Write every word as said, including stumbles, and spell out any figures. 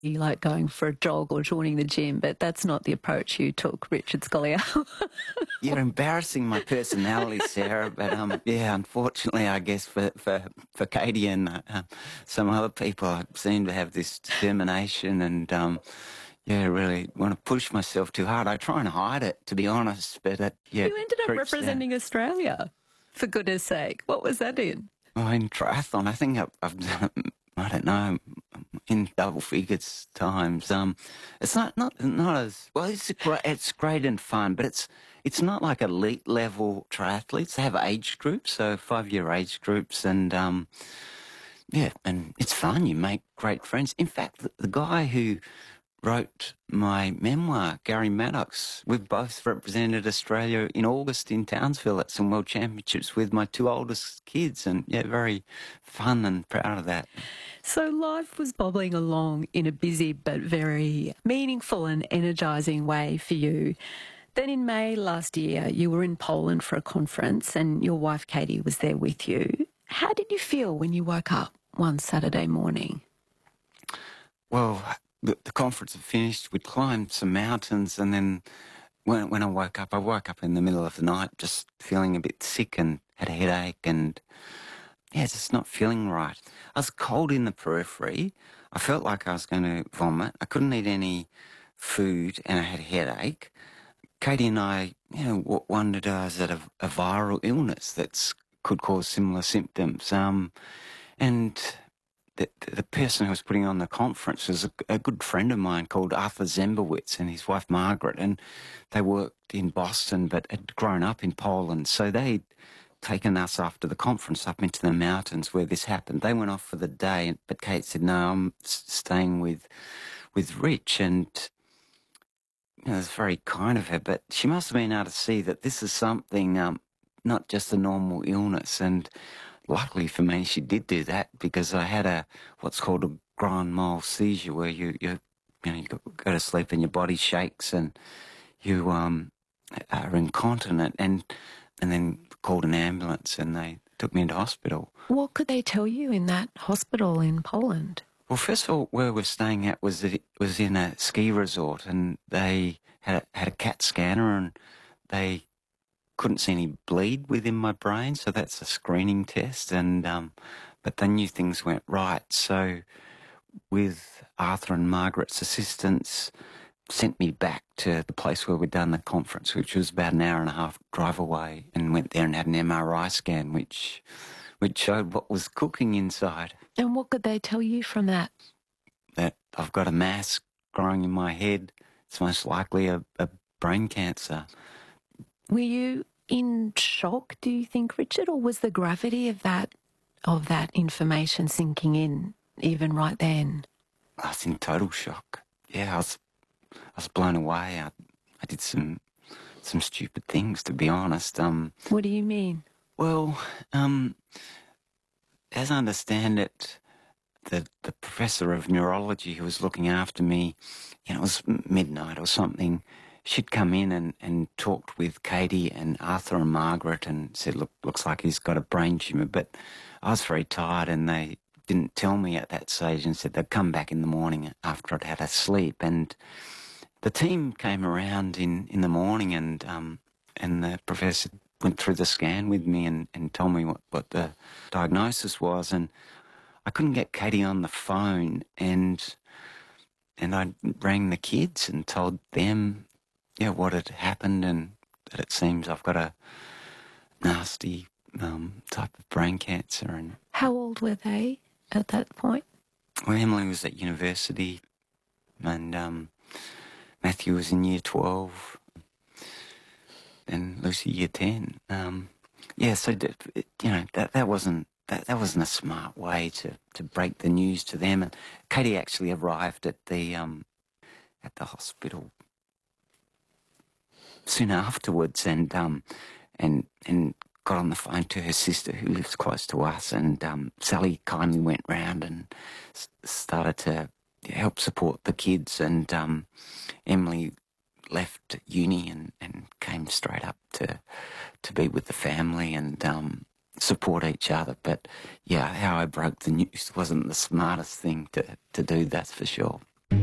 You like going for a jog or joining the gym, but that's not the approach you took, Richard Scolyer. You're embarrassing my personality, Sarah, but um, yeah, unfortunately, I guess for for, for Katie and uh, some other people, I seem to have this determination and um, yeah, really want to push myself too hard. I try and hide it, to be honest, but it, yeah, You ended up representing out. Australia, for goodness sake. What was that in? Oh, in triathlon, I think I've, I've done it, I don't know, in double figures times. Um, it's not, not, not as, well, it's great, it's great and fun, but it's, it's not like elite level triathletes. They have age groups, so five year age groups, and, um, yeah, and it's fun. You make great friends. In fact, the, the guy who wrote my memoir, Gary Maddox, we've both represented Australia in August in Townsville at some World Championships with my two oldest kids, and yeah, very fun and proud of that. So life was bobbling along in a busy but very meaningful and energising way for you. Then in May last year, you were in Poland for a conference and your wife Katie was there with you. How did you feel when you woke up one Saturday morning? Well, the, the conference had finished. We'd climbed some mountains, and then when, when I woke up, I woke up in the middle of the night just feeling a bit sick and had a headache and, yeah, just not feeling right. I was cold in the periphery. I felt like I was going to vomit. I couldn't eat any food, and I had a headache. Katie and I, you know, wondered, uh, is it a, a viral illness that could cause similar symptoms? Um, and the, the person who was putting on the conference was a, a good friend of mine called Arthur Zembowitz and his wife Margaret, and they worked in Boston but had grown up in Poland. So they'd taken us after the conference up into the mountains where this happened. They went off for the day, but Kate said, no, I'm staying with, with Rich, and you know, it's very kind of her, but she must have been able to see that this is something, um, not just a normal illness. And luckily for me, she did do that, because I had a what's called a grand mal seizure, where you you you know you go to sleep and your body shakes and you um are incontinent, and and then called an ambulance and they took me into hospital. What could they tell you in that hospital in Poland? Well, first of all, where we're staying at was that it was in a ski resort, and they had a, had a CAT scanner, and they couldn't see any bleed within my brain, so that's a screening test. And um, but they knew things weren't right, so with Arthur and Margaret's assistance, sent me back to the place where we'd done the conference, which was about an hour and a half drive away, and went there and had an M R I scan, which which showed what was cooking inside. And what could they tell you from that? That I've got a mass growing in my head. It's most likely a, a brain cancer. Were you in shock, do you think, Richard, or was the gravity of that of that information sinking in even right then? I was in total shock. Yeah, I was I was blown away. I, I did some some stupid things, to be honest. Um, what do you mean? Well, um, as I understand it, the the professor of neurology who was looking after me, you know, it was midnight or something. She'd come in and, and talked with Katie and Arthur and Margaret and said, look, looks like he's got a brain tumour. But I was very tired, and they didn't tell me at that stage, and said they'd come back in the morning after I'd had a sleep. And the team came around in, in the morning, and um, and the professor went through the scan with me and, and told me what, what the diagnosis was. And I couldn't get Katie on the phone, and and I rang the kids and told them, yeah, what had happened, and that it seems I've got a nasty um, type of brain cancer. And how old were they at that point? Well, Emily was at university, and um, Matthew was in year twelve, and Lucy year ten. Um, yeah, so you know that that wasn't that that wasn't a smart way to, to break the news to them. And Katie actually arrived at the um, at the hospital soon afterwards, and um, and and got on the phone to her sister, who lives close to us, and um, Sally kindly went round and s- started to help support the kids, and um, Emily left uni and, and came straight up to to be with the family and um, support each other. But yeah, how I broke the news wasn't the smartest thing to, to do, that's for sure.